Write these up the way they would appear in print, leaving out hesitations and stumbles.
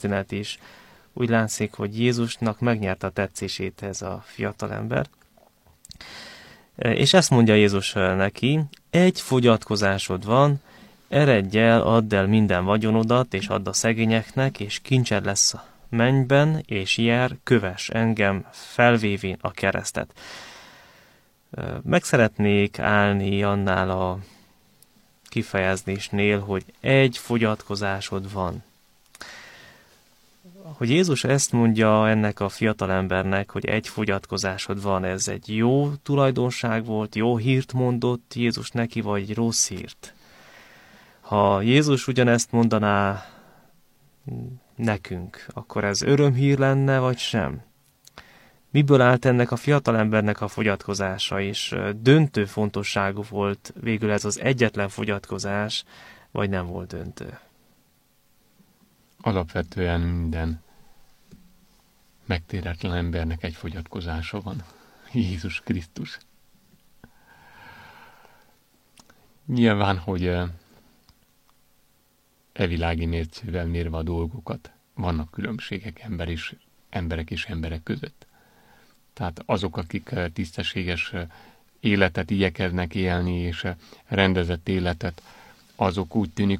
történet is. Úgy látszik, hogy Jézusnak megnyerte a tetszését ez a fiatalember. És ezt mondja Jézus neki, egy fogyatkozásod van, eredj el, add el minden vagyonodat, és add a szegényeknek, és kincsed lesz a mennyben, és jár, kövess engem, felvévén a keresztet. Meg szeretnék állni annál a kifejezésnél, hogy egy fogyatkozásod van. Hogy Jézus ezt mondja ennek a fiatalembernek, hogy egy fogyatkozásod van, ez egy jó tulajdonság volt, jó hírt mondott Jézus neki, vagy egy rossz hírt? Ha Jézus ugyanezt mondaná nekünk, akkor ez örömhír lenne, vagy sem? Miből állt ennek a fiatalembernek a fogyatkozása, és döntő fontosságú volt végül ez az egyetlen fogyatkozás, vagy nem volt döntő? Alapvetően minden megtéretlen embernek egy fogyatkozása van. Jézus Krisztus. Nyilván, hogy világi mércével mérve a dolgokat, vannak különbségek emberek és emberek között. Tehát azok, akik tisztességes életet igyekeznek élni, és rendezett életet, azok úgy tűnik,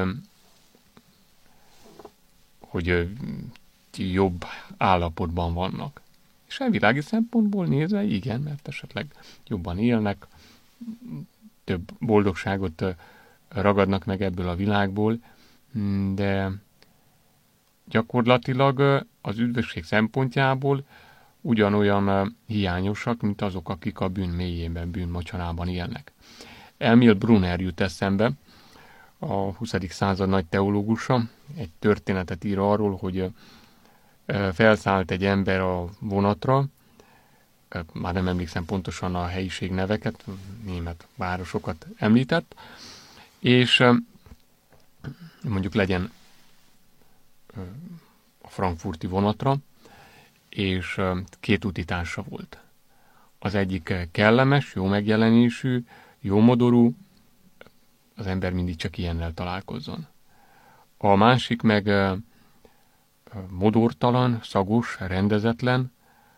hogy jobb állapotban vannak. És világi szempontból nézve igen, mert esetleg jobban élnek, több boldogságot ragadnak meg ebből a világból, de gyakorlatilag az üdvösség szempontjából ugyanolyan hiányosak, mint azok, akik a bűn mélyében, bűn mocsarában élnek. Emil Brunner jut eszembe, a 20. század nagy teológusa, egy történetet ír arról, hogy felszállt egy ember a vonatra, már nem emlékszem pontosan a helyiség neveket, német városokat említett, és mondjuk legyen a frankfurti vonatra, és két utitársa volt. Az egyik kellemes, jó megjelenésű, jómodorú, az ember mindig csak ilyennel találkozzon. A másik meg modortalan, szagos, rendezetlen,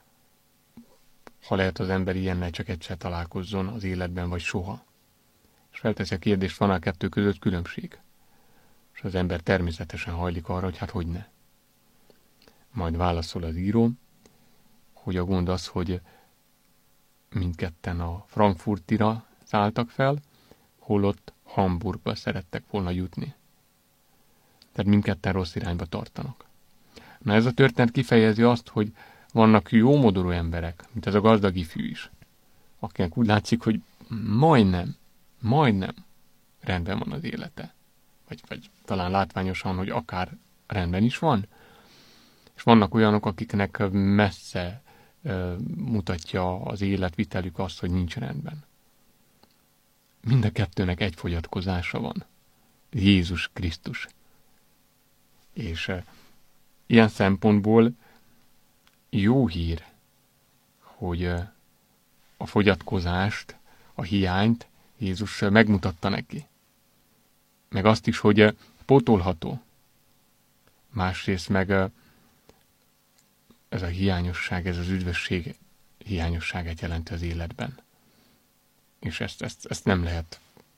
ha lehet az ember ilyennel csak egyszer találkozzon az életben, vagy soha. És felteszi a kérdést, van a kettő között különbség? És az ember természetesen hajlik arra, hogy hát hogyne. Majd válaszol az író, hogy a gond az, hogy mindketten a Frankfurtira szálltak fel, holott Hamburgba szerettek volna jutni. Tehát mindketten rossz irányba tartanak. Na ez a történet kifejezi azt, hogy vannak jómodorú emberek, mint ez a gazdag ifjú is, akinek úgy látszik, hogy majdnem rendben van az élete. Vagy talán látványosan, hogy akár rendben is van. És vannak olyanok, akiknek messze mutatja az életvitelük azt, hogy nincs rendben. Mind a kettőnek egy fogyatkozása van. Jézus Krisztus. És ilyen szempontból jó hír, hogy a fogyatkozást, a hiányt Jézus megmutatta neki. Meg azt is, hogy pótolható. Másrészt meg ez a hiányosság, ez az üdvösség hiányosságát jelenti az életben. És ezt nem lehet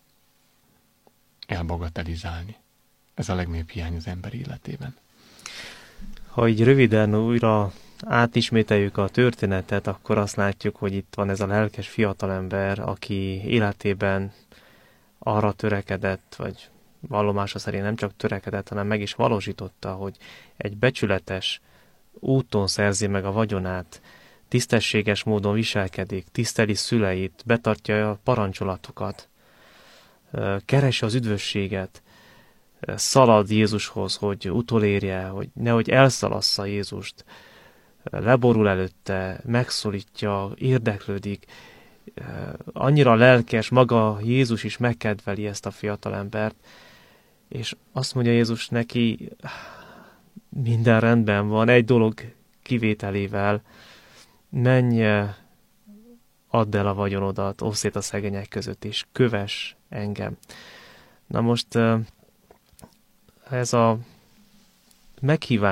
elbagatelizálni. Ez a legnagyobb hiány az ember életében. Ha így röviden újra átismételjük a történetet, akkor azt látjuk, hogy itt van ez a lelkes fiatalember, aki életében arra törekedett, vagy vallomása szerint nem csak törekedett, hanem meg is valósította, hogy egy becsületes úton szerzi meg a vagyonát, tisztességes módon viselkedik, tiszteli szüleit, betartja a parancsolatokat, keresi az üdvösséget, szalad Jézushoz, hogy utolérje, hogy nehogy elszalassza Jézust, leborul előtte, megszólítja, érdeklődik, annyira lelkes, maga Jézus is megkedveli ezt a fiatalembert, és azt mondja Jézus neki, minden rendben van, egy dolog kivételével, menj, add el a vagyonodat, oszd szét a szegények között, és kövess engem. Na most ez a meghívás